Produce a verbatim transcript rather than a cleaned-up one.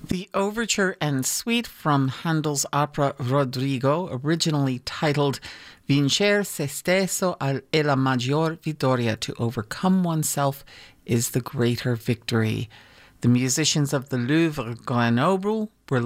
The overture and suite from Handel's opera Rodrigo, originally titled Vincer se stesso è la maggior vittoria, to overcome oneself is the greater victory. The musicians of the Louvre Grenoble